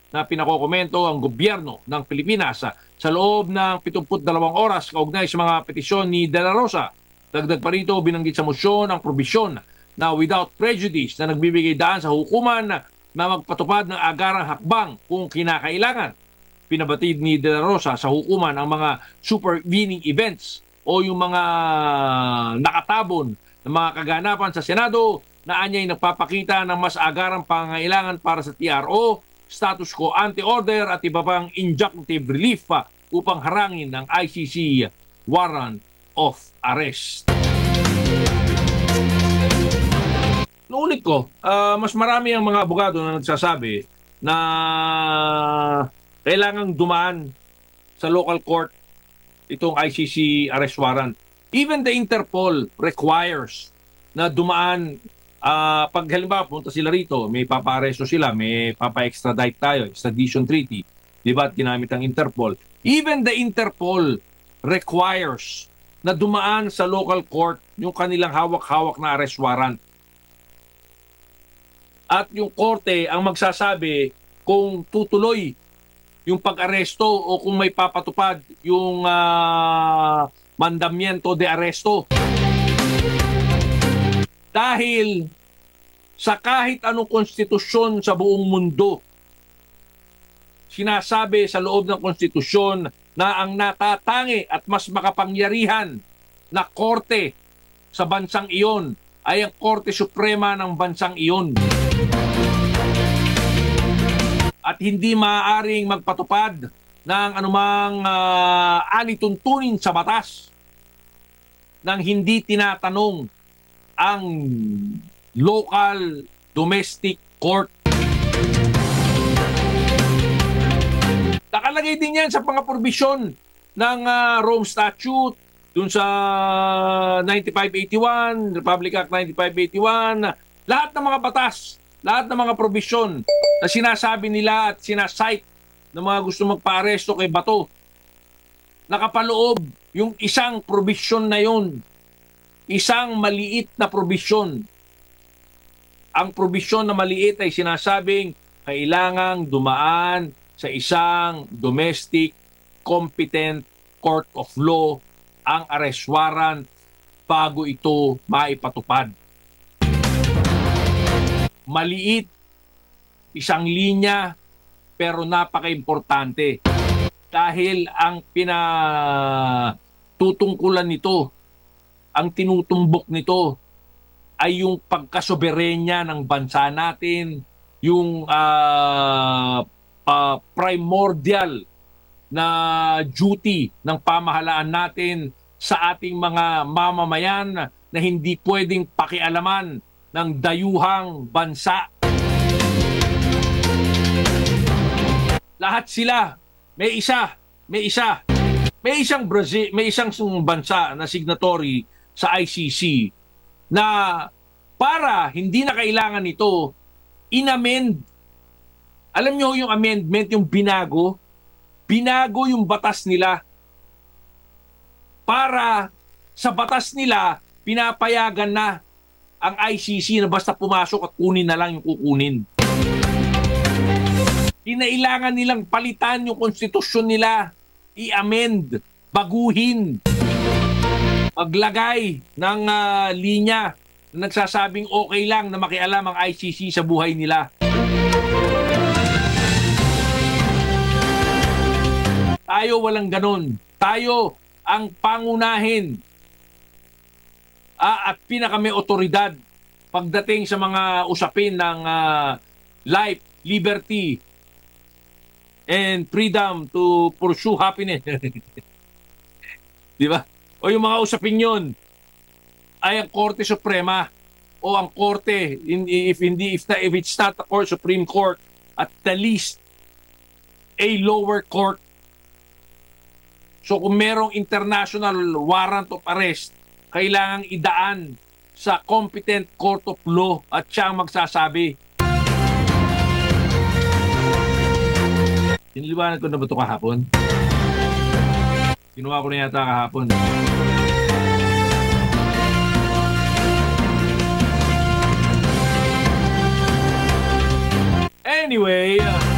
na pinakokomento ang gobyerno ng Pilipinas sa loob ng 72 oras kaugnay sa mga petisyon ni De La Rosa. Dagdag pa rito, binanggit sa motion ang probisyon na without prejudice na nagbibigay daan sa hukuman na magpatupad ng agarang hakbang kung kinakailangan. Pinabatid ni De La Rosa sa hukuman ang mga supervening events o yung mga nakatabon ng mga kaganapan sa Senado na anyay nagpapakita ng mas agarang pangangailangan para sa TRO, status quo ante-order at iba pang injunctive relief upang harangin ang ICC warrant of arrest. Nuulit ko, mas marami ang mga abogado na nagsasabi na kailangang dumaan sa local court itong ICC arrest warrant. Even the Interpol requires na dumaan, pag halimbawa punta sila rito, may paparesto sila, may papa-extradite tayo, extradition treaty, di ba, at ginamit ang Interpol. Even the Interpol requires na dumaan sa local court yung kanilang hawak-hawak na arrest warrant. At yung korte ang magsasabi kung tutuloy yung pag-aresto o kung may papatupad yung mandamiento de aresto. Dahil sa kahit anong konstitusyon sa buong mundo, sinasabi sa loob ng konstitusyon na ang natatangi at mas makapangyarihan na korte sa bansang iyon ay ang Korte Suprema ng bansang iyon. At hindi maaaring magpatupad ng anumang alituntunin sa batas nang hindi tinatanong ang local domestic court. Nakalagay din yan sa mga provision ng Rome Statute, dun sa 9581, Republic Act 9581, lahat ng mga batas, lahat ng mga provision na sinasabi nila at sinasite ng mga gusto magpa-aresto kay Bato, nakapaloob yung isang provision na yun, isang maliit na provision. Ang provision na maliit ay sinasabing kailangang dumaan sa isang domestic competent court of law ang arrest warrant bago ito maipatupad. Maliit, isang linya, pero napaka-importante. Dahil ang pinatutungkulan nito, ang tinutumbok nito, ay yung pagkasoberenya ng bansa natin, yung primordial na duty ng pamahalaan natin sa ating mga mamamayan na hindi pwedeng pakialaman ng dayuhang bansa. Lahat sila, may isang Brazil, may isang bansa na signatory sa ICC na para hindi na kailangan ito, inamend. Alam niyo yung amendment, yung binago yung batas nila. Para sa batas nila, pinapayagan na ang ICC na basta pumasok at kunin na lang yung kukunin. Kinailangan nilang palitan yung konstitusyon nila, i-amend, baguhin, maglagay ng linya na nagsasabing okay lang na makialam ang ICC sa buhay nila. Tayo walang ganon. Tayo ang pangunahin at pinakamay otoridad pagdating sa mga usapin ng life, liberty, and freedom to pursue happiness. Di ba? O yung mga usapin yun ay ang Korte Suprema o ang Korte, if it's not the Supreme Court, at the least a lower court. So kung merong international warrant of arrest, kailangang idaan sa competent court of law at siya ang magsasabi. Siniliwanag ko na ba ito kahapon? Ginawa ko na yata kahapon. Anyway,